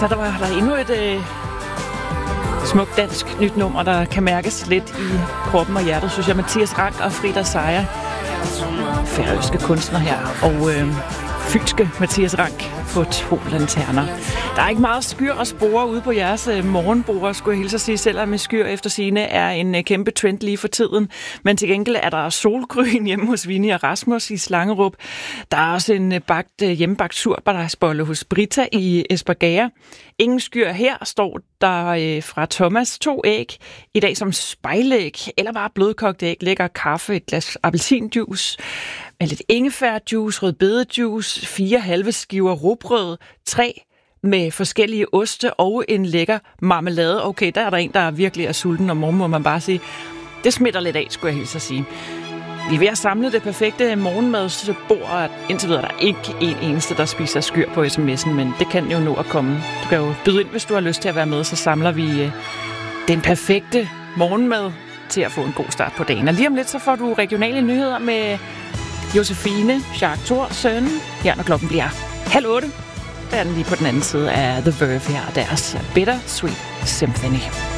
Så der var der endnu et smukt dansk nyt nummer, der kan mærkes lidt i kroppen og hjertet, synes jeg. Mathias Rank og Frida Sejer, færøske kunstner her, og fynske Mathias Rank på 2 lanterner. Der er ikke meget skyr og spore ude på jeres morgenbord, skulle jeg hilse at sige, selvom skyr efter sigende er en kæmpe trend lige for tiden. Men til gengæld er der solgryn hjemme hos Vinnie og Rasmus i Slangerup. Der er også en hjemmebagt surbardejsbolle hos Brita i Espergærde. Ingen skyr her, står der fra Thomas. 2 æg i dag som spejlæg, eller bare blødkogt æg, lækker kaffe, et glas appelsinjuice med lidt ingefærjuice, rødbedejuice, 4 halve skiver rugbrød, 3 med forskellige oste og en lækker marmelade. Okay, der er der en, der virkelig er sulten, og må man bare sige, det smitter lidt af, skulle jeg hilse at sige. Vi er ved at samle det perfekte morgenmadsbord. Indtil videre er der ikke en eneste, der spiser skyr på sms'en, men det kan jo nå at komme. Du kan jo byde ind, hvis du har lyst til at være med, så samler vi den perfekte morgenmad til at få en god start på dagen. Og lige om lidt, så får du regionale nyheder med Josefine Jacques Thor Søn. Her når klokken bliver 7:30. Der er den lige på den anden side af The Verve her, deres Bitter Sweet Symphony.